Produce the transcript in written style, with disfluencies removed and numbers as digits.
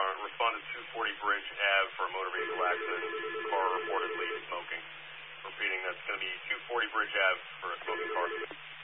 responded to 240 Bridge Ave for a motor vehicle accident. Car reportedly smoking. Repeating, that's going to be 240 Bridge Ave for a smoking car.